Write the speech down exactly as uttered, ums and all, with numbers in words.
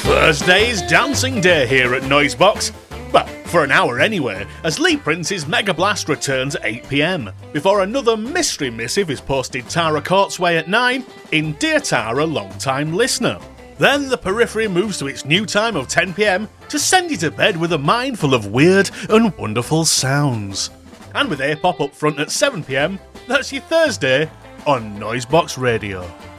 Thursday's dancing day here at Noisebox. Well, for an hour anyway, as Lee Prince's Mega Blast returns at eight p m, before another mystery missive is posted Tara Court's way at nine in Dear Tara, long-time listener. Then the Periphery moves to its new time of ten p m to send you to bed with a mind full of weird and wonderful sounds. And with A-Pop up front at seven p m, that's your Thursday on Noisebox Radio.